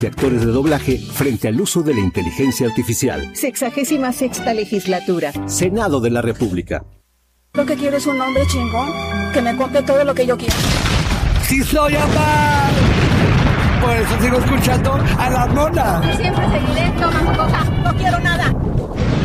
de actores de doblaje frente al uso de la inteligencia artificial. 66ª legislatura. Senado de la República. Lo que quiero es un hombre chingón que me compre todo lo que yo quiero. ¡Sí soy amar! Por eso sigo escuchando a la mona. Siempre seguiré tomando coca. No quiero nada.